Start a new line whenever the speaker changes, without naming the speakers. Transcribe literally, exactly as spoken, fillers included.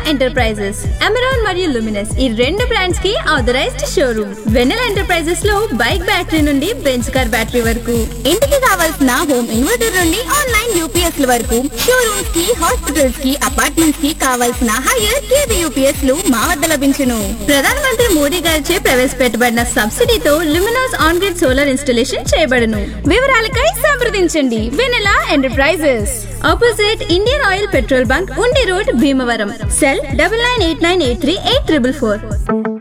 Enterprises, Amaron మరియు Luminous ఈ రెండు బ్రాండ్స్ కి ఆథరైజ్డ్ షోరూమ్. వెన్నెల ఎంటర్ప్రైజెస్ లో బైక్ బ్యాటరీ నుండి బెంచ్ కార్ బ్యాటరీ వరకు,
ఇంటికి కావాల్సిన హోమ్ ఇన్వర్టర్ నుండి ఆన్లైన్ యూపీఎస్ ల వరకు, షోరూమ్స్ కి, హాస్పిటల్స్ కి, అపార్ట్మెంట్స్ కి కావాల్సిన హైయర్ కేవీ యూపీఎస్ లు మా వద్ద లభించును.
ప్రధాన మంత్రి మోడీ గారిచే ప్రవేశపెట్టబడిన సబ్సిడీతో Luminous on grid solar installation చేయబడును. వివరాలకై సంప్రదించండి వెనెల enterprises, opposite Indian oil petrol bunk, ఉండి road, Bhimavaram. Cell double nine eight nine eight three eight triple four.